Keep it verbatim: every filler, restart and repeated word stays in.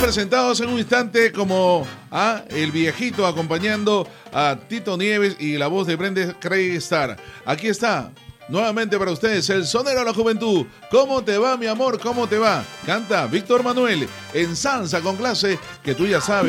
Presentados en un instante como a El Viejito acompañando a Tito Nieves y la voz de Brenda Craig Star. Aquí está nuevamente para ustedes el sonero de la juventud. ¿Cómo te va, mi amor? ¿Cómo te va? Canta Víctor Manuel en Salsa con Clase, que tú ya sabes.